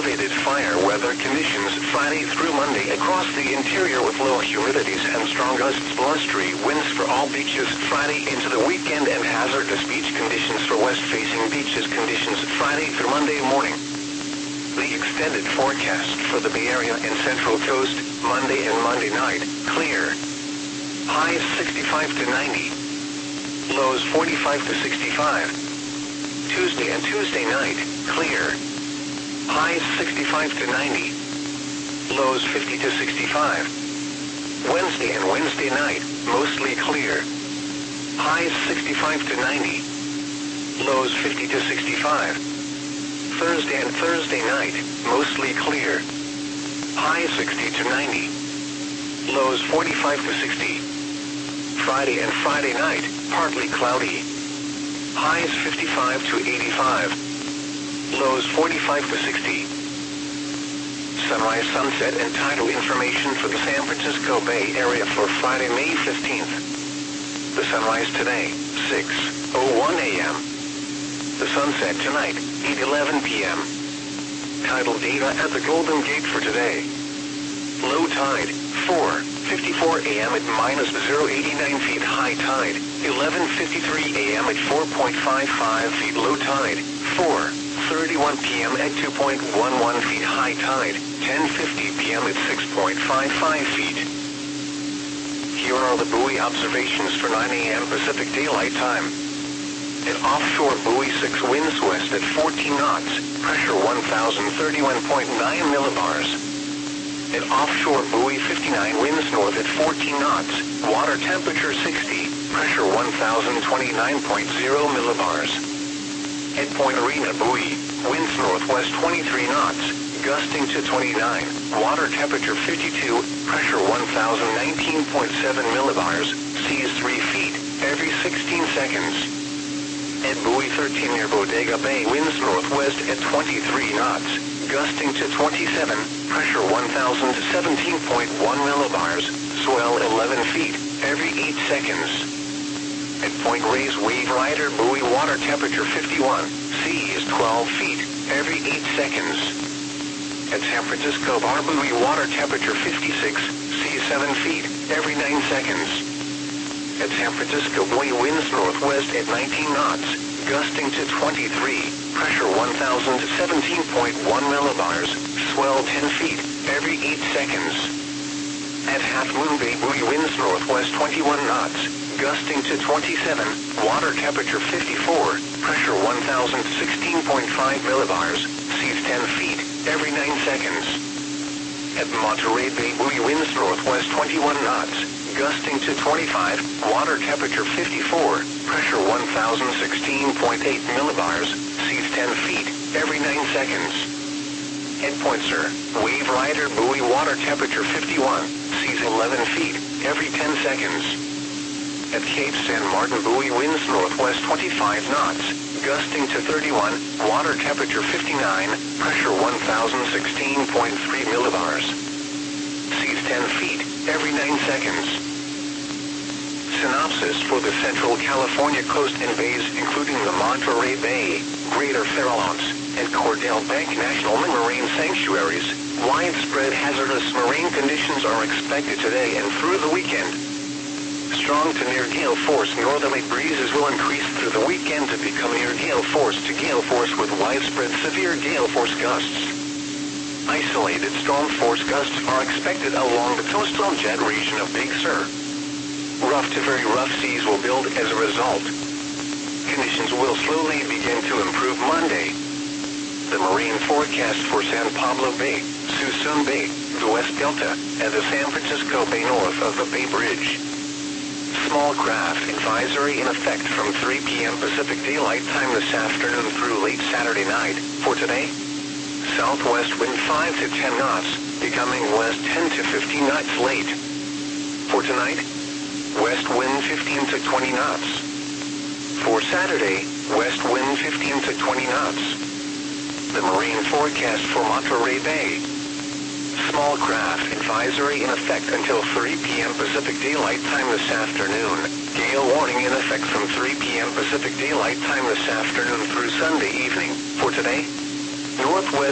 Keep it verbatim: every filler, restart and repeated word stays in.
elevated fire weather conditions Friday through Monday across the interior with low humidities and strong gusts, blustery winds for all beaches Friday into the weekend, and hazardous beach conditions for west-facing beaches conditions Friday through Monday morning. The extended forecast for the Bay Area and Central Coast, Monday and Monday night, clear. Highs sixty-five to ninety. Lows forty-five to sixty-five. Tuesday and Tuesday night, clear. Highs sixty-five to ninety. Lows fifty to sixty-five. Wednesday and Wednesday night, mostly clear. Highs sixty-five to ninety. Lows fifty to sixty-five. Thursday and Thursday night, mostly clear. Highs sixty to ninety. Lows forty-five to sixty. Friday and Friday night, partly cloudy. Highs fifty-five to eighty-five. Lows forty-five to sixty. Sunrise, sunset, and tidal information for the San Francisco Bay Area for Friday, May fifteenth. The sunrise today, six oh one a m The sunset tonight, eight eleven p m Tidal data at the Golden Gate for today. Low tide, four fifty-four a m at minus zero point eight nine feet. High tide, eleven fifty-three a m at four point five five feet. Low tide, four thirty-one p m at two point one one feet. High tide, ten fifty p m at six point five five feet. Here are the buoy observations for nine a m Pacific Daylight Time. An offshore buoy, six winds west at fourteen knots, pressure one thousand thirty-one point nine millibars. An offshore buoy, fifty-nine winds north at fourteen knots, water temperature sixty, pressure one thousand twenty-nine point zero millibars. At Point Arena buoy, winds northwest twenty-three knots, gusting to twenty-nine, water temperature fifty-two, pressure one thousand nineteen point seven millibars, seas three feet, every sixteen seconds. At buoy thirteen near Bodega Bay, winds northwest at twenty-three knots, gusting to twenty-seven, pressure one thousand seventeen point one millibars, swell eleven feet, every eight seconds. At Point Reyes Wave Rider buoy, water temperature fifty-one, seas twelve feet, every eight seconds. At San Francisco Bar buoy, water temperature fifty-six, seas seven feet, every nine seconds. At San Francisco buoy, winds northwest at nineteen knots, gusting to twenty-three, pressure one thousand seventeen point one millibars, swell ten feet, every eight seconds. At Half Moon Bay buoy, winds northwest twenty-one knots, gusting to twenty-seven, water temperature fifty-four, pressure one thousand sixteen point five millibars, seas ten feet, every nine seconds. At Monterey Bay buoy, winds northwest twenty-one knots, gusting to twenty-five, water temperature fifty-four, pressure one thousand sixteen point eight millibars, seas ten feet, every nine seconds. At Point Sur, Wave Rider buoy, water temperature fifty-one, seas eleven feet, every ten seconds. At Cape San Martin buoy, winds northwest twenty-five knots, gusting to thirty-one, water temperature fifty-nine, pressure one thousand sixteen point three millibars. Seas ten feet, every nine seconds. Synopsis for the Central California coast and bays, including the Monterey Bay, Greater Farallones, and Cordell Bank National Marine Sanctuaries. Widespread hazardous marine conditions are expected today and through the weekend. Strong to near gale force northerly breezes will increase through the weekend to become near gale force to gale force with widespread severe gale force gusts. Isolated storm force gusts are expected along the coastal jet region of Big Sur. Rough to very rough seas will build as a result. Conditions will slowly begin to improve Monday. The marine forecast for San Pablo Bay, Suisun Bay, the West Delta, and the San Francisco Bay north of the Bay Bridge. Small craft advisory in effect from three p m Pacific Daylight Time this afternoon through late Saturday night. For today, southwest wind five to ten knots, becoming west ten to fifteen knots late. For tonight, west wind fifteen to twenty knots. For Saturday, west wind fifteen to twenty knots. The marine forecast for Monterey Bay. Small craft advisory in effect until three p m Pacific Daylight Time this afternoon. Gale warning in effect from three p m Pacific Daylight Time this afternoon through Sunday evening. For today, northwest